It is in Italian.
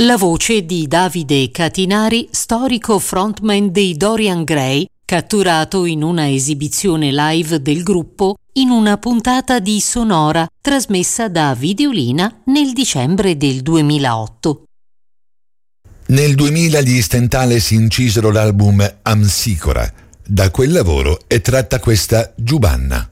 La voce di Davide Catinari, storico frontman dei Dorian Gray, catturato in una esibizione live del gruppo in una puntata di Sonora trasmessa da Videolina nel dicembre del 2008. Nel 2000 gli Stentales incisero l'album Amsicora. Da quel lavoro è tratta questa Giubanna.